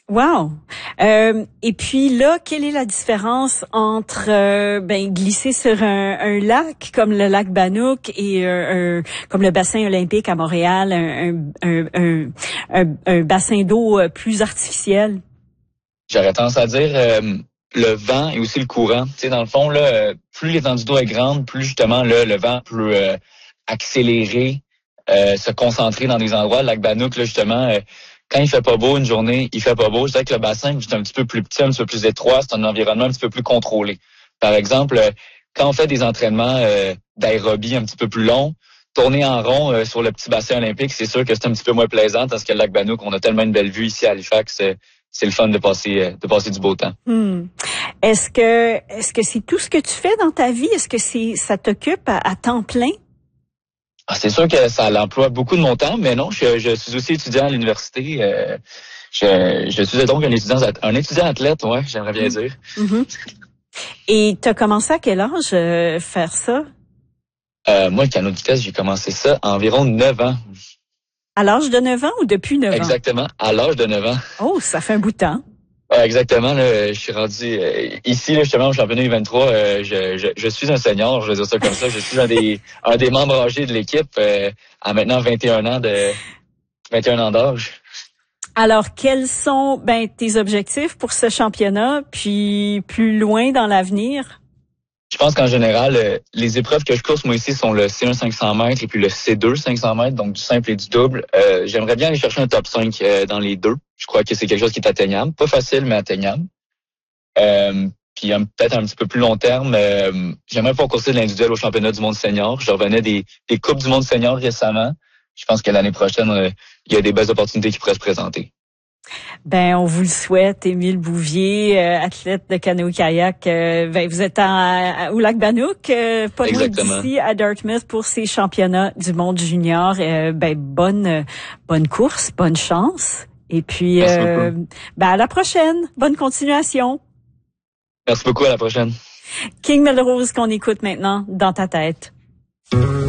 Wow. Et puis là, quelle est la différence entre glisser sur un lac comme le lac Banook et comme le bassin olympique à Montréal, un bassin d'eau plus artificiel? J'aurais tendance à dire le vent et aussi le courant. Tu sais, dans le fond, là, plus l'étendue d'eau est grande, plus justement là, le vent peut accélérer, se concentrer dans des endroits. Le lac Banook, là, justement, quand il fait pas beau une journée, il fait pas beau. Je dirais que le bassin, c'est un petit peu plus petit, un petit peu plus étroit, c'est un environnement un petit peu plus contrôlé. Par exemple, quand on fait des entraînements d'aérobie un petit peu plus longs, tourner en rond sur le petit bassin olympique, c'est sûr que c'est un petit peu moins plaisant parce que le lac Banook, on a tellement une belle vue ici à Halifax. C'est le fun de passer du beau temps. Est-ce que c'est tout ce que tu fais dans ta vie? Est-ce que ça t'occupe à temps plein? C'est sûr que ça l'emploie beaucoup de mon temps, mais non, je suis aussi étudiant à l'université. Je suis donc un étudiant athlète, ouais, j'aimerais bien dire. Et tu as commencé à quel âge faire ça? Moi, le canot de vitesse, j'ai commencé ça à environ 9 ans. À l'âge de 9 ans ou depuis 9 ans? Exactement, à l'âge de 9 ans. Oh, ça fait un bout de temps. Exactement, là, je suis rendu ici, là, justement, au championnat U23, je suis un senior, je vais dire ça comme ça. Je suis un des membres âgés de l'équipe à maintenant 21 ans d'âge. Alors, quels sont tes objectifs pour ce championnat, puis plus loin dans l'avenir? Je pense qu'en général, les épreuves que je course, moi ici, sont le C1 500 mètres et puis le C2 500 mètres, donc du simple et du double. J'aimerais bien aller chercher un top 5 dans les deux. Je crois que c'est quelque chose qui est atteignable. Pas facile, mais atteignable. Puis peut-être un petit peu plus long terme, j'aimerais pas courser de l'individuel au championnat du monde senior. Je revenais des coupes du monde senior récemment. Je pense que l'année prochaine, il y a des belles opportunités qui pourraient se présenter. On vous le souhaite, Émile Bouvier, athlète de canoë-kayak. Vous êtes au lac Banook, pas loin d'ici, à Dartmouth, pour ces championnats du monde junior. Bonne course, bonne chance. Et puis, à la prochaine. Bonne continuation. Merci beaucoup, à la prochaine. King Melrose qu'on écoute maintenant, Dans ta tête.